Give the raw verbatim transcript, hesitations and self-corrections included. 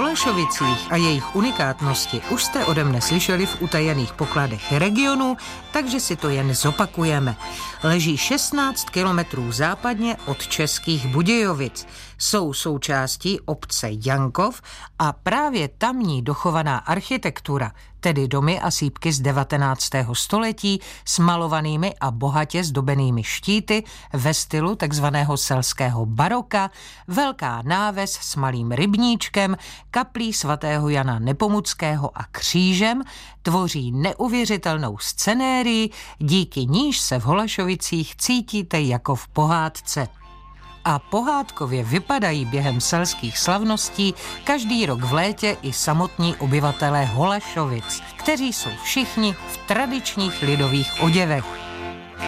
Holašovicích a jejich unikátnosti už jste ode mne slyšeli v utajených pokladech regionu, takže si to jen zopakujeme. Leží šestnáct kilometrů západně od Českých Budějovic. Jsou součástí obce Jankov a právě tamní dochovaná architektura, tedy domy a sýpky z devatenáctého století s malovanými a bohatě zdobenými štíty ve stylu takzvaného selského baroka, velká náves s malým rybníčkem, kaplí svatého Jana Nepomuckého a křížem tvoří neuvěřitelnou scenérii, díky níž se v Holašovicích cítíte jako v pohádce. A pohádkově vypadají během selských slavností každý rok v létě i samotní obyvatelé Holašovic, kteří jsou všichni v tradičních lidových oděvech.